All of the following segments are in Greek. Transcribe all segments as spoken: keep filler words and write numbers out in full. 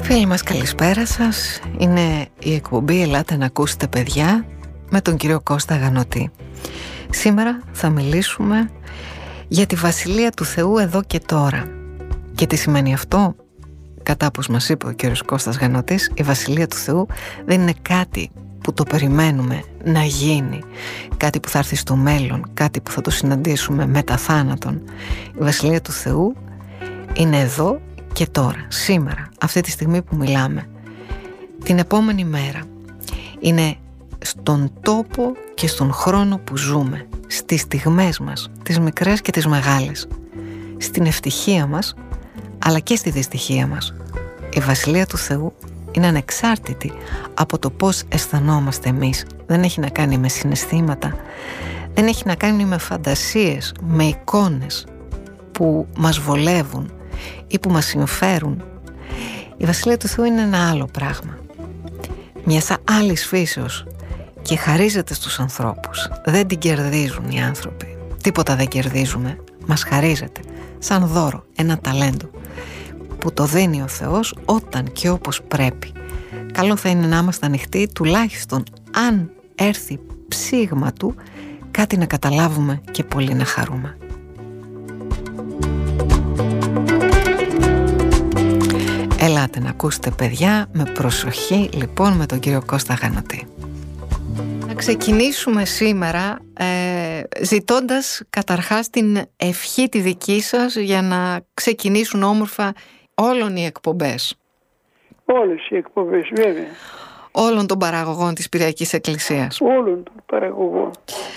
Φίλοι μας, καλησπέρα σας. Είναι η εκπομπή «Ελάτε να ακούσετε, παιδιά», με τον κύριο Κώστα Γανωτή. Σήμερα θα μιλήσουμε για τη Βασιλεία του Θεού εδώ και τώρα. Και τι σημαίνει αυτό? Κατά όπως μας είπε ο κύριος Κώστας Γανωτής, η Βασιλεία του Θεού δεν είναι κάτι που το περιμένουμε να γίνει, κάτι που θα έρθει στο μέλλον, κάτι που θα το συναντήσουμε μετά θάνατον. Η Βασιλεία του Θεού είναι εδώ και τώρα, σήμερα, αυτή τη στιγμή που μιλάμε, την επόμενη μέρα. Είναι στον τόπο και στον χρόνο που ζούμε, στις στιγμές μας, τις μικρές και τις μεγάλες, στην ευτυχία μας αλλά και στη δυστυχία μας. Η Βασιλεία του Θεού είναι ανεξάρτητη από το πώς αισθανόμαστε εμείς. Δεν έχει να κάνει με συναισθήματα, δεν έχει να κάνει με φαντασίες, με εικόνες που μας βολεύουν ή που μας συμφέρουν. Η Βασιλεία του Θεού είναι ένα άλλο πράγμα, μιας άλλης φύσεως, και χαρίζεται στους ανθρώπους. Δεν την κερδίζουν οι άνθρωποι, τίποτα δεν κερδίζουμε, μας χαρίζεται σαν δώρο, ένα ταλέντο που το δίνει ο Θεός όταν και όπως πρέπει. Καλό θα είναι να είμαστε ανοιχτοί, τουλάχιστον αν έρθει ψήγμα του, κάτι να καταλάβουμε και πολύ να χαρούμε. Ελάτε να ακούσετε, παιδιά, με προσοχή λοιπόν με τον κύριο Κώστα Γανωτή. Να ξεκινήσουμε σήμερα ε, ζητώντας καταρχάς την ευχή τη δική σας για να ξεκινήσουν όμορφα όλων οι εκπομπές. Όλες οι εκπομπές, βέβαια. Όλων των παραγωγών της Πυριακής Εκκλησίας. Όλων των παραγωγών.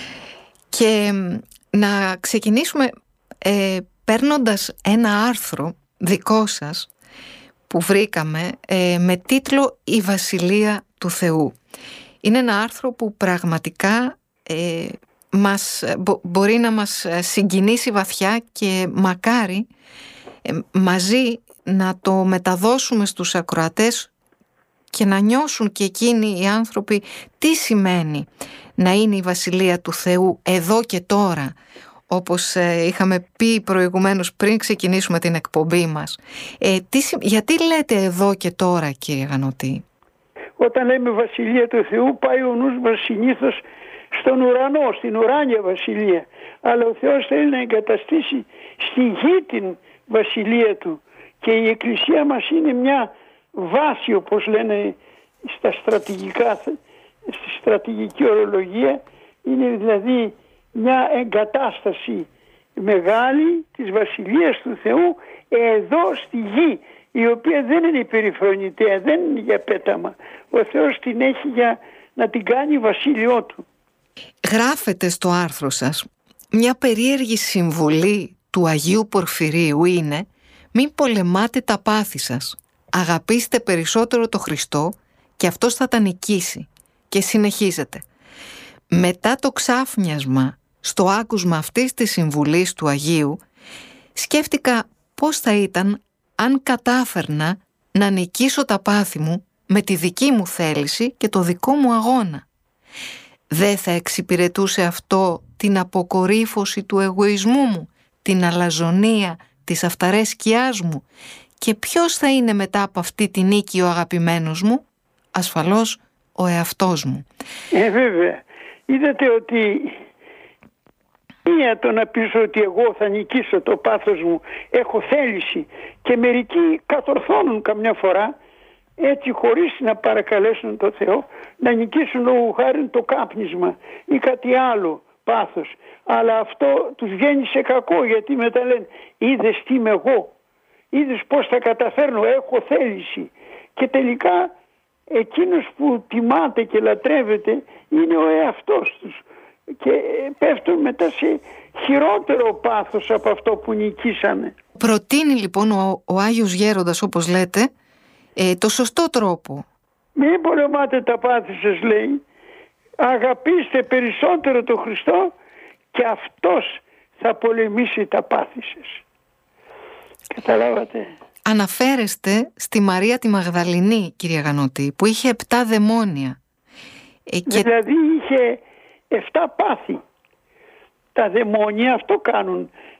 Και να ξεκινήσουμε ε, παίρνοντας ένα άρθρο δικό σας που βρήκαμε ε, με τίτλο «Η Βασιλεία του Θεού». Είναι ένα άρθρο που πραγματικά ε, μας, μπο, μπορεί να μας συγκινήσει βαθιά και μακάρι ε, μαζί να το μεταδώσουμε στους ακροατές και να νιώσουν και εκείνοι οι άνθρωποι τι σημαίνει να είναι η Βασιλεία του Θεού εδώ και τώρα, όπως ε, είχαμε πει προηγουμένως πριν ξεκινήσουμε την εκπομπή μας. Ε, τι, γιατί λέτε εδώ και τώρα, κύριε Γανωτή? Όταν λέμε Βασιλεία του Θεού, πάει ο νους μας συνήθως στον ουρανό, στην ουράνια Βασιλεία. Αλλά ο Θεός θέλει να εγκαταστήσει στη γη την Βασιλεία του. Και η Εκκλησία μας είναι μια βάση, όπως λένε στα στρατηγικά, στη στρατηγική ορολογία. Είναι δηλαδή μια εγκατάσταση μεγάλη της Βασιλείας του Θεού εδώ στη γη, η οποία δεν είναι περιφρονητέα, δεν είναι για πέταμα. Ο Θεός την έχει για να την κάνει βασίλειό του. Γράφετε στο άρθρο σας, μια περίεργη συμβουλή του Αγίου Πορφυρίου είναι: μην πολεμάτε τα πάθη σας, αγαπήστε περισσότερο το Χριστό και αυτός θα τα νικήσει. Και συνεχίζετε: μετά το ξάφνιασμα στο άκουσμα αυτής της συμβουλής του Αγίου, σκέφτηκα πώς θα ήταν αν κατάφερνα να νικήσω τα πάθη μου με τη δική μου θέληση και το δικό μου αγώνα. Δεν θα εξυπηρετούσε αυτό την αποκορύφωση του εγωισμού μου, την αλαζονία της αυταρέσκειάς μου? Και ποιος θα είναι μετά από αυτή τη νίκη ο αγαπημένος μου? Ασφαλώς ο εαυτός μου. Ε, βέβαια. Είδατε ότι μία το να πεις ότι εγώ θα νικήσω το πάθος μου, έχω θέληση, και μερικοί κατορθώνουν καμιά φορά έτσι χωρίς να παρακαλέσουν τον Θεό να νικήσουν λόγω χάρη το κάπνισμα ή κάτι άλλο πάθος. Αλλά αυτό τους βγαίνει σε κακό, γιατί μετά λένε είδες τι είμαι εγώ, είδες πως θα καταφέρνω, έχω θέληση. Και τελικά εκείνος που τιμάται και λατρεύεται είναι ο εαυτός τους και πέφτουν μετά σε χειρότερο πάθος από αυτό που νικήσανε. Προτείνει λοιπόν ο, ο Άγιος Γέροντας, όπως λέτε, ε, το σωστό τρόπο. Μην πολεμάτε τα πάθη σας, λέει, αγαπήστε περισσότερο τον Χριστό και αυτός θα πολεμήσει τα πάθη σας. Καταλάβατε? Αναφέρεστε στη Μαρία τη Μαγδαληνή, κυρία Γανωτή, που είχε επτά δαιμόνια. Ε, και... Δηλαδή είχε εφτά πάθη. Τα δαιμόνια αυτό κάνουν.